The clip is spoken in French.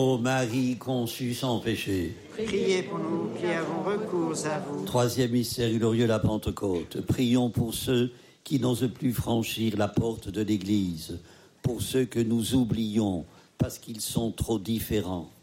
Ô Marie conçue sans péché. Priez pour nous qui avons recours à vous. Troisième mystère glorieux, la Pentecôte. Prions pour ceux qui n'osent plus franchir la porte de l'Église, pour ceux que nous oublions parce qu'ils sont trop différents.